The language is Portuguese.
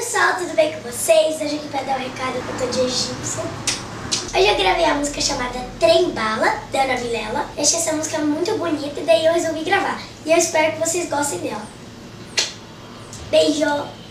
pessoal, tudo bem com vocês? Hoje aqui pra dar um recado que eu tô de egípcia. Hoje eu gravei a música chamada Trem Bala, da Ana Vilela. Eu achei essa música muito bonita e daí eu resolvi gravar. E eu espero que vocês gostem dela. Beijo!